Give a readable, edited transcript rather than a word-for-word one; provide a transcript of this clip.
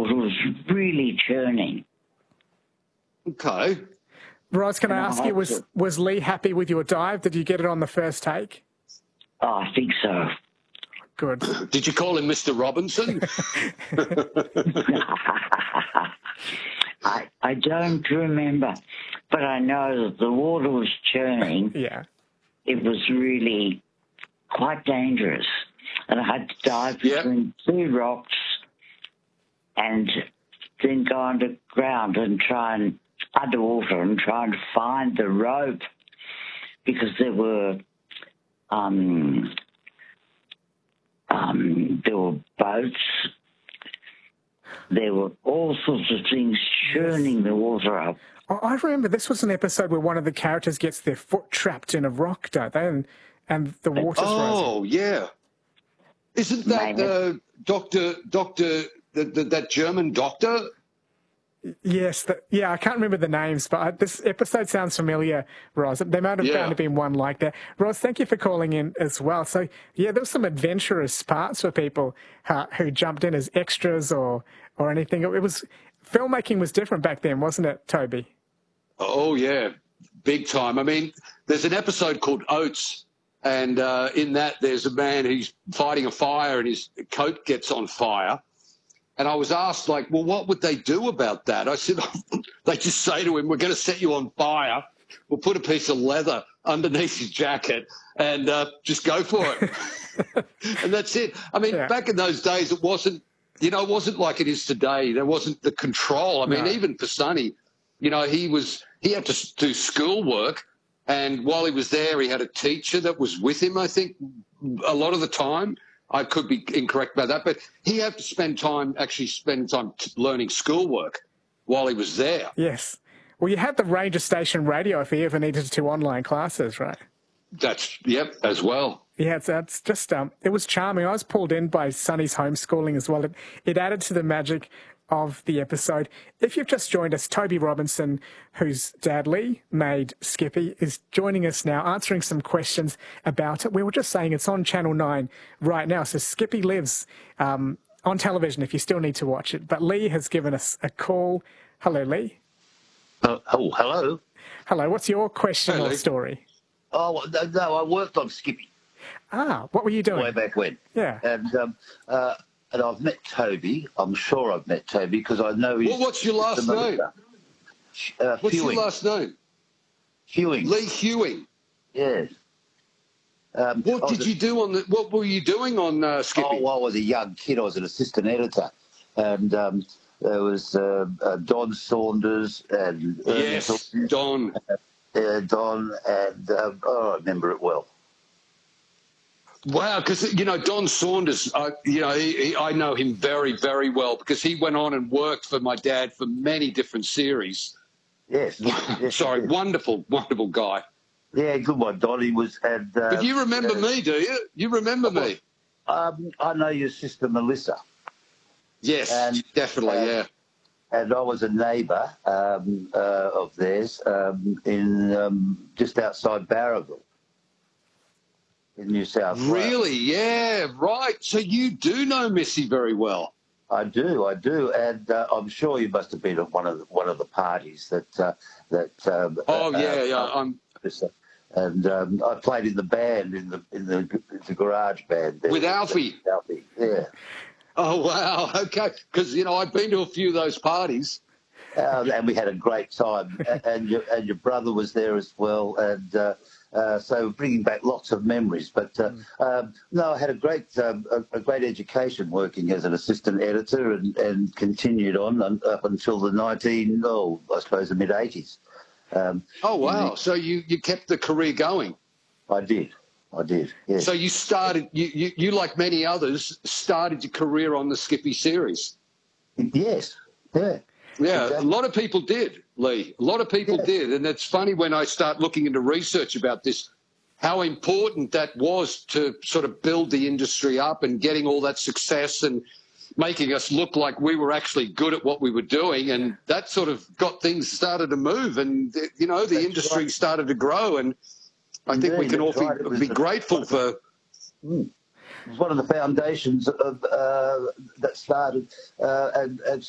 water was really churning. Okay. Ros, can I ask you, was Lee happy with your dive? Did you get it on the first take? Oh, I think so. Good. Did you call him Mr. Robinson? I don't remember, but I know that the water was churning. Yeah. It was really quite dangerous. And I had to dive between two rocks and then go underground and underwater and try and find the rope, because there were boats. There were all sorts of things churning the water up. Oh, I remember this was an episode where one of the characters gets their foot trapped in a rock, don't they? And the water's rising. Oh, yeah. Isn't that that German doctor? Yes. I can't remember the names, but this episode sounds familiar, Ros. There might have only been one like that. Ros, thank you for calling in as well. So, there were some adventurous parts for people who jumped in as extras or anything. Filmmaking was different back then, wasn't it, Toby? Oh, yeah, big time. I mean, there's an episode called Oates, and in that there's a man who's fighting a fire and his coat gets on fire. And I was asked, well, what would they do about that? I said, they just say to him, we're going to set you on fire. We'll put a piece of leather underneath his jacket and just go for it. And that's it. I mean, back in those days, it wasn't like it is today. There wasn't the control. I mean, even for Sonny, he had to do schoolwork. And while he was there, he had a teacher that was with him, I think, a lot of the time. I could be incorrect about that, but he had to spend time learning schoolwork while he was there. Yes. Well, you had the Ranger Station radio if he ever needed to do online classes, right? As well. Yeah, it's just, it was charming. I was pulled in by Sonny's homeschooling as well. It added to the magic of the episode. If you've just joined us, Toby Robinson, whose dad Lee made Skippy, is joining us now, answering some questions about it. We were just saying it's on Channel 9 right now, so Skippy lives on television if you still need to watch it. But Lee has given us a call. Hello, Lee. Hello. Hello, what's your question or story? Oh, no, I worked on Skippy. Ah, what were you doing? Way back when. Yeah. And I've met Toby. I'm sure I've met Toby because I know he's... Well, what's your last name? What's your last name? Hewing. Lee Hewing. Yes. What were you doing on Skippy? Oh, well, I was a young kid. I was an assistant editor. And there was Don Saunders and... Yes, Don. Don and... I remember it well. Wow, because, Don Saunders, I know him very, very well because he went on and worked for my dad for many different series. Yes. Sorry, wonderful, wonderful guy. Yeah, good one, Don. He was... but you remember me, do you? You remember me? I know your sister, Melissa. Yes, definitely, yeah. And I was a neighbour of theirs in just outside Barraville. In New South Wales. Really? Yeah, right. So you do know Missy very well. I do, and I'm sure you must have been at one of the parties that. And I played in the band in the garage band there. With Alfie. Alfie, yeah. Oh wow! Okay, because I've been to a few of those parties. And we had a great time, and your brother was there as well, and. So bringing back lots of memories, but no, I had a great education working as an assistant editor, and continued on up until the the mid 80s. Oh wow! So you kept the career going. I did. Yes. So you started. You like many others started your career on the Skippy series. Yes. Yeah. Yeah, exactly. A lot of people did, Lee. A lot of people did. And it's funny when I start looking into research about this, how important that was to sort of build the industry up and getting all that success and making us look like we were actually good at what we were doing. And that sort of got things started to move. And, the industry started to grow. And I think we can all be grateful for... It was one of the foundations of that started, and